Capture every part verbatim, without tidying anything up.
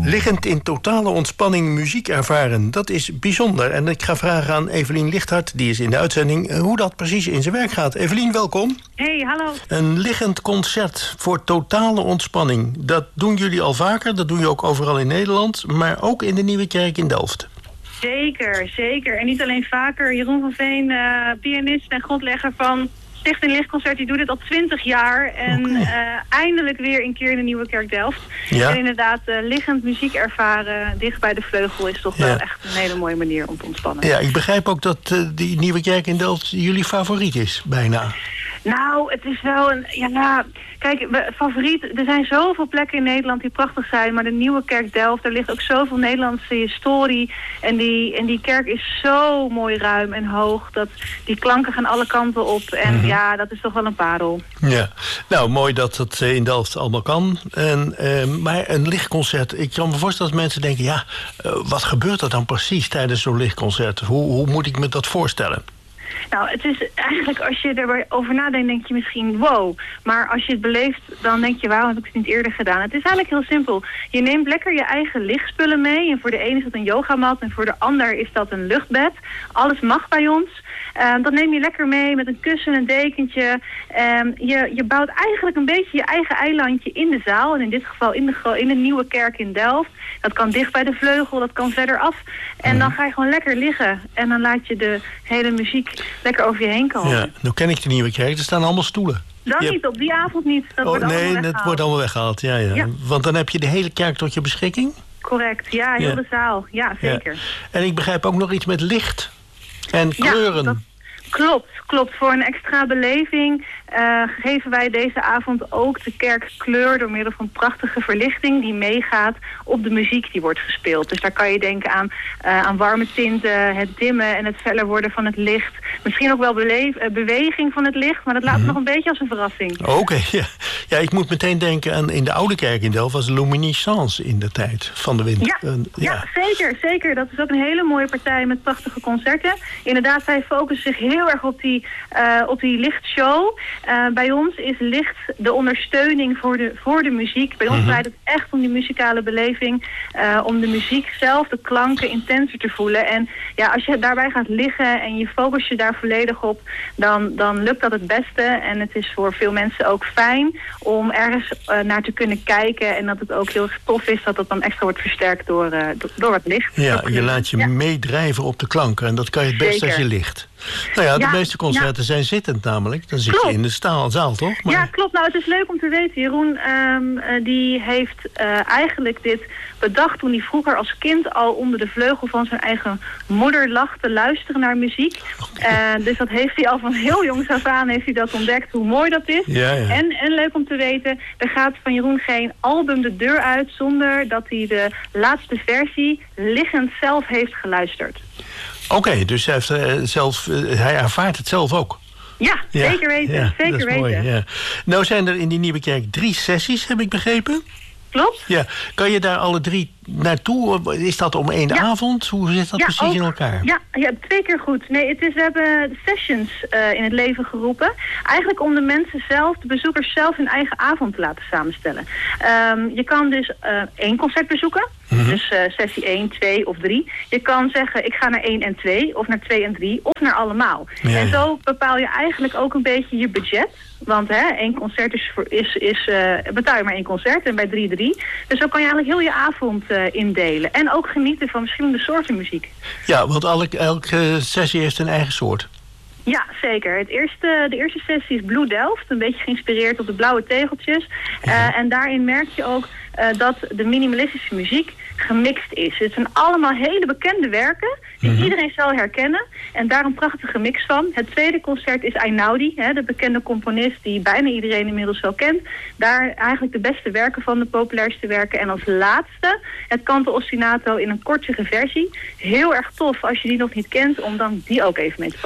Liggend in totale ontspanning muziek ervaren, dat is bijzonder. En ik ga vragen aan Evelien Lichthart, die is in de uitzending, hoe dat precies in zijn werk gaat. Evelien, welkom. Hey, hallo. Een liggend concert voor totale ontspanning. Dat doen jullie al vaker, dat doen je ook overal in Nederland, maar ook in de Nieuwe Kerk in Delft. Zeker, zeker. En niet alleen vaker. Jeroen van Veen, uh, pianist en grondlegger van Stichting Lichtconcert, die doet dit al twintig jaar. En okay. uh, eindelijk weer een keer in de Nieuwe Kerk Delft. Ja. En inderdaad, uh, liggend muziek ervaren dicht bij de vleugel is toch ja. wel echt een hele mooie manier om te ontspannen. Ja, ik begrijp ook dat uh, die Nieuwe Kerk in Delft jullie favoriet is, bijna. Nou, het is wel een... Ja, nou, kijk, favoriet... Er zijn zoveel plekken in Nederland die prachtig zijn. Maar de Nieuwe Kerk Delft, daar ligt ook zoveel Nederlandse historie. En die, en die kerk is zo mooi ruim en hoog. Dat die klanken gaan alle kanten op. En mm-hmm. ja, dat is toch wel een parel. Ja, nou, mooi dat het in Delft allemaal kan. En, uh, maar een lichtconcert... Ik kan me voorstellen dat mensen denken... Ja, uh, wat gebeurt er dan precies tijdens zo'n lichtconcert? Hoe, hoe moet ik me dat voorstellen? Nou, het is eigenlijk, als je erover nadenkt, denk je misschien wow. Maar als je het beleeft, dan denk je, waarom heb ik het niet eerder gedaan? Het is eigenlijk heel simpel. Je neemt lekker je eigen lichtspullen mee. En voor de ene is dat een yogamat en voor de ander is dat een luchtbed. Alles mag bij ons. Um, dat neem je lekker mee met een kussen, een dekentje. Um, je, je bouwt eigenlijk een beetje je eigen eilandje in de zaal. En in dit geval in de, in de Nieuwe Kerk in Delft. Dat kan dicht bij de vleugel, dat kan verder af. En dan ga je gewoon lekker liggen. En dan laat je de hele muziek lekker over je heen komen. Ja, nu ken ik de Nieuwe Kerk. Er staan allemaal stoelen. Dan je niet, hebt... op die avond niet. Dat oh, wordt nee, allemaal het wordt allemaal weggehaald. Ja, ja. Ja. Want dan heb je de hele kerk tot je beschikking? Correct, ja, heel ja. de zaal. Ja, zeker. Ja. En ik begrijp ook nog iets met licht en kleuren. Ja, dat... Klopt, klopt. Voor een extra beleving uh, geven wij deze avond ook de kerk kleur door middel van prachtige verlichting die meegaat op de muziek die wordt gespeeld. Dus daar kan je denken aan, uh, aan warme tinten, het dimmen en het feller worden van het licht. Misschien ook wel beleef, uh, beweging van het licht, maar dat laat het mm-hmm. nog een beetje als een verrassing. Oké, okay, ja. ja, ik moet meteen denken aan in de oude kerk in Delft was luminescence in de tijd van de wind. Ja, uh, ja. ja, zeker, zeker. Dat is ook een hele mooie partij met prachtige concerten. Inderdaad, zij focussen zich heel erg op die, uh, op die lichtshow. Uh, bij ons is licht de ondersteuning voor de, voor de muziek. Bij ons mm-hmm. draait het echt om die muzikale beleving. Uh, om de muziek zelf, de klanken intenser te voelen. En ja, als je daarbij gaat liggen en je focus je daar volledig op, dan, dan lukt dat het beste. En het is voor veel mensen ook fijn om ergens uh, naar te kunnen kijken. En dat het ook heel erg tof is dat dat dan extra wordt versterkt door, uh, door het licht. Ja, je laat je ja. meedrijven op de klanken. En dat kan je het best als je ligt. Nou ja, de ja, meeste concerten ja. zijn zittend namelijk. Dan zit klopt. je in de staal, zaal, toch? Maar... Ja, klopt. Nou, het is leuk om te weten. Jeroen, um, uh, die heeft uh, eigenlijk dit bedacht toen hij vroeger als kind al onder de vleugel van zijn eigen moeder lag te luisteren naar muziek. Okay. Uh, dus dat heeft hij al van heel jongs af aan heeft hij dat ontdekt, hoe mooi dat is. Ja, ja. En, en leuk om te weten, er gaat van Jeroen geen album de deur uit zonder dat hij de laatste versie liggend zelf heeft geluisterd. Oké, okay, dus hij, heeft, uh, zelf, uh, hij ervaart het zelf ook. Ja, ja zeker weten. Ja, zeker dat is weten. Mooi, ja. Nou zijn er in die Nieuwe Kerk drie sessies, heb ik begrepen. Klopt. Ja. Kan je daar alle drie naartoe? Is dat om één ja. avond? Hoe zit dat ja, precies ook in elkaar? Ja, ja, twee keer goed. Nee, het is, we hebben sessions uh, in het leven geroepen. Eigenlijk om de mensen zelf, de bezoekers zelf hun eigen avond te laten samenstellen. Um, je kan dus uh, één concert bezoeken. Mm-hmm. Dus uh, sessie één, twee of drie. Je kan zeggen, ik ga naar één en twee, of naar twee en drie, of naar allemaal. Ja. En zo bepaal je eigenlijk ook een beetje je budget. Want hè, één concert is, voor, is, is uh, betaal je maar één concert en bij drie, drie. Dus zo kan je eigenlijk heel je avond uh, indelen. En ook genieten van verschillende soorten muziek. Ja, want elke, elke sessie heeft een eigen soort. Ja, zeker. Het eerste, de eerste sessie is Blue Delft. Een beetje geïnspireerd op de blauwe tegeltjes. Ja. Uh, en daarin merk je ook uh, dat de minimalistische muziek gemixt is. Het zijn allemaal hele bekende werken die mm-hmm. iedereen zal herkennen. En daar een prachtige mix van. Het tweede concert is Einaudi, hè, de bekende componist die bijna iedereen inmiddels wel kent. Daar eigenlijk de beste werken van, de populairste werken. En als laatste het Canto Ostinato in een kortere versie. Heel erg tof als je die nog niet kent, om dan die ook even mee te pakken.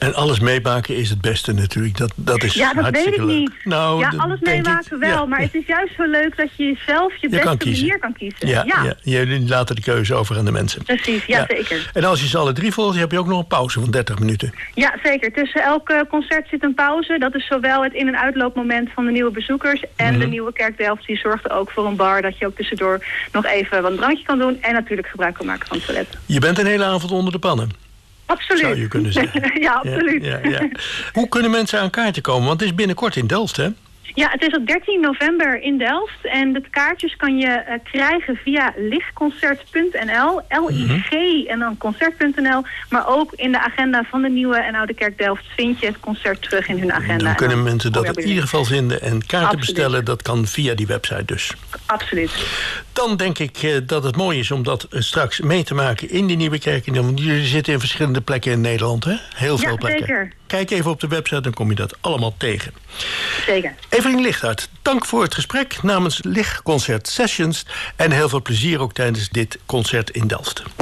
En alles meemaken is het beste natuurlijk. Dat, dat is ja, dat weet ik leuk. niet. Nou, ja, d- alles denk meemaken ik, wel. ja. Maar het is juist zo leuk dat je zelf je, Je kan beste kiezen. manier kan kiezen. Ja, Ja, ja. Jullie laten de keuze over aan de mensen. precies. Ja, Ja. zeker. En als je ze alle drie volgt, heb je ook nog een pauze van dertig minuten. Ja, zeker. Tussen elk eh, concert zit een pauze. Dat is zowel het in- en uitloopmoment van de nieuwe bezoekers en Mhm. de nieuwe Kerk Delft. Die zorgt er ook voor een bar dat je ook tussendoor nog even wat een drankje kan doen. En natuurlijk gebruik kan maken van het toilet. Je bent een hele avond onder de pannen, Absoluut. zou je kunnen zeggen. ja, absoluut. Ja, ja, ja. Hoe kunnen mensen aan kaarten komen? Want het is binnenkort in Delft, hè? Ja, het is op dertien november in Delft. En de kaartjes kan je uh, krijgen via lichtconcert punt n l. L I G en dan concert punt n l. Maar ook in de agenda van de Nieuwe en Oude Kerk Delft vind je het concert terug in hun agenda. Dan kunnen En dan mensen dat kom je in ieder geval vinden. En kaarten Absoluut. bestellen, dat kan via die website dus. Absoluut. Dan denk ik eh, dat het mooi is om dat eh, straks mee te maken in die Nieuwe Kerk. Want jullie zitten in verschillende plekken in Nederland, hè? Heel veel Ja, plekken. zeker. Kijk even op de website, dan kom je dat allemaal tegen. Zeker. Evelien Lichthart, dank voor het gesprek namens Lichtconcert Sessions. En heel veel plezier ook tijdens dit concert in Delft.